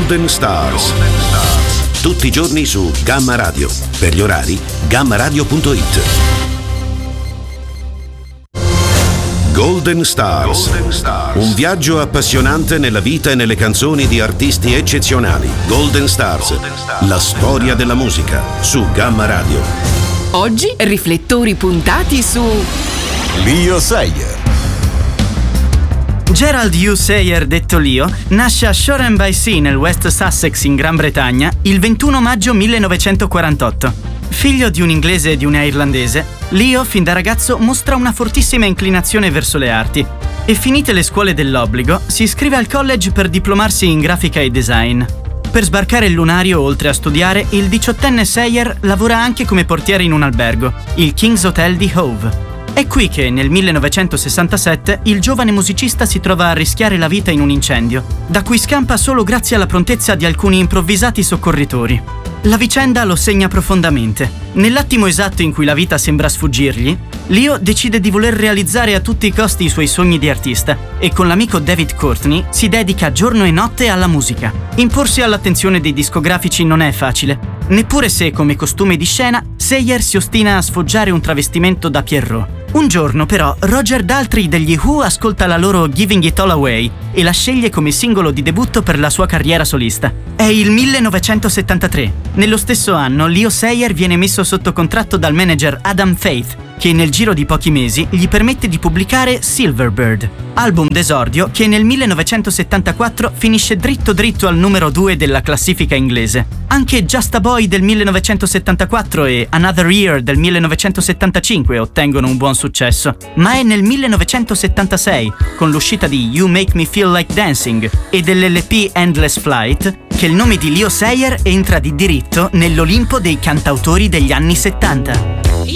Golden Stars. Tutti i giorni su Gamma Radio. Per gli orari, gammaradio.it. Golden Stars. Un viaggio appassionante nella vita e nelle canzoni di artisti eccezionali. Golden Stars. La storia della musica su Gamma Radio. Oggi riflettori puntati su Leo Sayer. Gerald Hugh Sayer, detto Leo, nasce a Shoreham-by-Sea nel West Sussex in Gran Bretagna il 21 maggio 1948. Figlio di un inglese e di una irlandese, Leo fin da ragazzo mostra una fortissima inclinazione verso le arti e, finite le scuole dell'obbligo, si iscrive al college per diplomarsi in grafica e design. Per sbarcare il lunario, oltre a studiare, il 18enne Sayer lavora anche come portiere in un albergo, il King's Hotel di Hove. È qui che, nel 1967, il giovane musicista si trova a rischiare la vita in un incendio, da cui scampa solo grazie alla prontezza di alcuni improvvisati soccorritori. La vicenda lo segna profondamente. Nell'attimo esatto in cui la vita sembra sfuggirgli, Leo decide di voler realizzare a tutti i costi i suoi sogni di artista e con l'amico David Courtney si dedica giorno e notte alla musica. Imporsi all'attenzione dei discografici non è facile, neppure se, come costume di scena, Sayer si ostina a sfoggiare un travestimento da Pierrot. Un giorno, però, Roger Daltrey degli Who ascolta la loro Giving It All Away e la sceglie come singolo di debutto per la sua carriera solista. È il 1973. Nello stesso anno, Leo Sayer viene messo sotto contratto dal manager Adam Faith, che nel giro di pochi mesi gli permette di pubblicare Silverbird, album d'esordio che nel 1974 finisce dritto al numero 2 della classifica inglese. Anche Just a Boy del 1974 e Another Year del 1975 ottengono un buon successo, ma è nel 1976, con l'uscita di You Make Me Feel Like Dancing e dell'LP Endless Flight, che il nome di Leo Sayer entra di diritto nell'Olimpo dei cantautori degli anni 70.